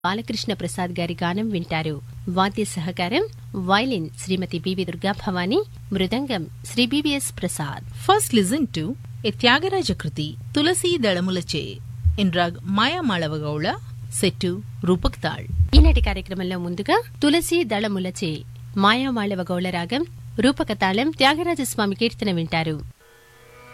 బాలకృష్ణ ప్రసాద్ గారి గానం వింటారు. వాద్య సహకారం violin Shrimati BV Durga Bhavani, mridangam Shri BVS Prasad. First listen to a Tyagaraja Kriti Tulsi దళములచే in raag Mayamalavagowla set Rupak తాళ్. ఈనాటి కార్యక్రమంలో ముందుగా తులసీ దళములచే మాయామాళవగౌళ రాగం రూపక తాళం త్యాగరాజస్వామి కీర్తన వింటారు.